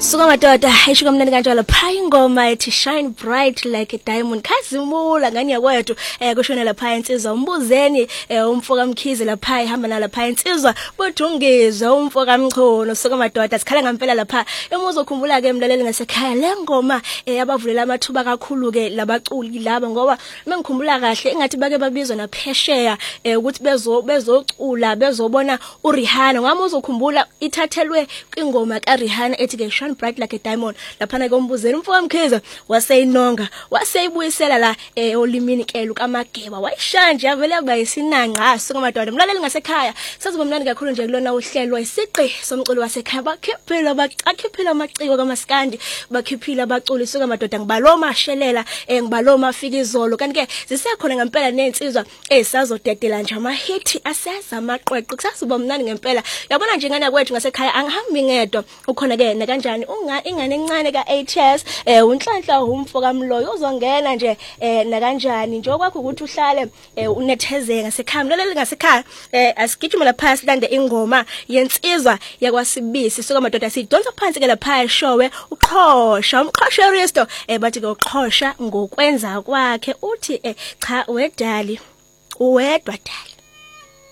Suka madoda ayishuka mnandi kanjalo pha ingoma ethi shine bright like a diamond khazimula ngani yakwethu kushona lapha insizwa umbuzeni umfoka Mkhize lapha ihamba nalapha insizwa bodungizwe umfoka Mchono suka madoda sikhala ngempela lapha emuzo ukhumbula ke emlaleli ngasekhaya lengoma yabavulela amathuba kakhulu ke labaculi laba ngoba mengikhumbula kahle engathi bake babizwa naphesheya ukuthi bezocula bezobona uRihanna ngama uzokhumbula ithathelwe kwingoma kaRihanna ethi ke shine bright like a diamond lapha ke umbuzeni umfoka Mkhize waseyinonga waseyibuyisela la olimini ke lukaMageba wayishanje yavele kuba isinanqa suka madoda mlaleli ngasekhaya sazoba mnandi kakhulu nje kulona uhlelo isiqi somculo wasekhaya bakhiphila amaciko kaMaskandi bakhiphila abaculi suka madoda ngibalo mashelela ngibalo mafika izolo kanti ke zisekhona ngempela nensizwa esazodedela nje ama hit aseza amaqweqe kusazoba mnandi ngempela yabona nje ngana kwethu ngasekhaya angihambi ngedwa ukhona ke na kanjani ingane encane ka8 unhlanhla umfoka Mloyo uzongena nje na kanjani nje okwakho ukuthi uhlale unethezeka ngasekhaya mlaleli ngasekhaya asigijima lapha silande ingoma yensizwa yakwaSibisi suka madoda sidonsa phansi ke lapha eshowe uqhosha umqhosha Risto bathi ke uqhosha ngokwenza kwakhe uthi cha wedali uwedwa dali